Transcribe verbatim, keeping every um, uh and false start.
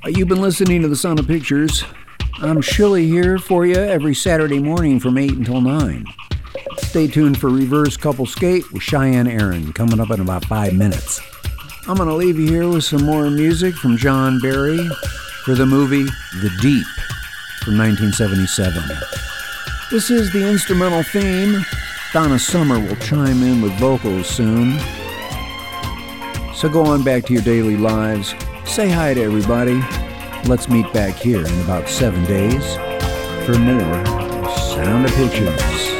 You've been listening to The Sound of Pictures. I'm Shirley here for you every Saturday morning from eight until nine. Stay tuned for Reverse Couple Skate with Cheyenne Aaron coming up in about five minutes. I'm going to leave you here with some more music from John Barry for the movie The Deep from nineteen seventy-seven. This is the instrumental theme. Donna Summer will chime in with vocals soon. So go on back to your daily lives. Say hi to everybody. Let's meet back here in about seven days for more Sound of Pictures.